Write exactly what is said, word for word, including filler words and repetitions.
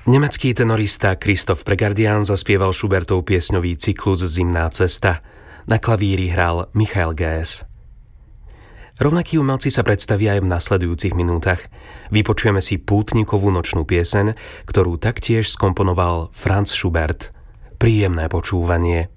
Nemecký tenorista Christoph Pregardian zaspieval Schubertov piesňový cyklus Zimná cesta. Na klavíri hral Michael Gess. Rovnakí umelci sa predstavia aj v nasledujúcich minútach. Vypočujeme si pútnikovú nočnú pieseň, ktorú taktiež skomponoval Franz Schubert. Príjemné počúvanie.